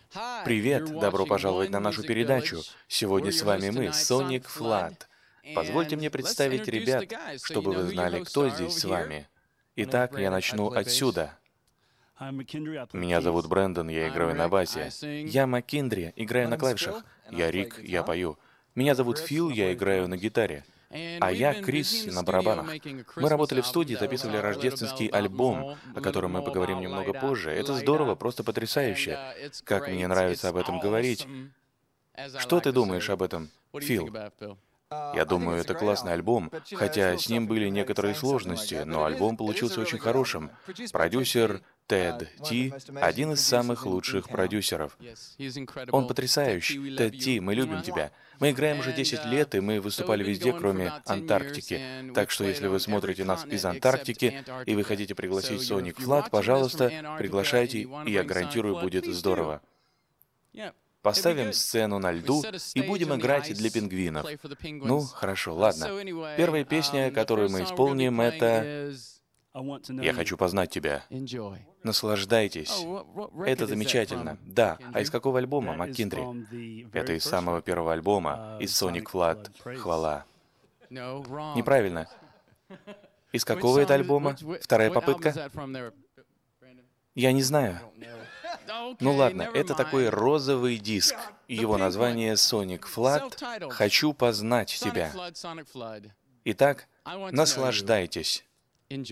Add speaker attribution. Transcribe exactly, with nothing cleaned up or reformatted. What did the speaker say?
Speaker 1: Привет, добро пожаловать на нашу передачу. Сегодня с вами мы, Sonic Flood. Позвольте мне представить ребят, чтобы вы знали, кто здесь с вами. Итак, я начну отсюда. Меня зовут Брэндон, я играю на басе. Я Маккиндри, играю на клавишах. Я Рик, я пою. Меня зовут Фил, я играю на гитаре. А я Крис на барабанах. Мы работали в студии, записывали рождественский альбом, о котором мы поговорим немного позже. Это здорово, просто потрясающе. Как мне нравится об этом говорить. Что ты думаешь об этом, Фил? Я думаю, это классный альбом, хотя с ним были некоторые сложности, но альбом получился очень хорошим. Продюсер Тед Ти — один из самых лучших продюсеров. Он потрясающий. Тед Ти, мы любим тебя. Мы играем уже десять лет, и мы выступали везде, кроме Антарктики. Так что если вы смотрите нас из Антарктики, и вы хотите пригласить Sonic Flood, пожалуйста, приглашайте, и я гарантирую, будет здорово. Поставим сцену на льду и будем играть для пингвинов. Ну, хорошо, ладно. Первая песня, которую мы исполним, это «Я хочу познать тебя». Наслаждайтесь. Это замечательно. Да, а из какого альбома, Маккиндри? Это из самого первого альбома, из Sonic Flood. Хвала. Неправильно. Из какого это альбома? Вторая попытка? Я не знаю. Ну ладно, это такой розовый диск. Его название Sonic Flood. «Хочу познать тебя». Итак, наслаждайтесь.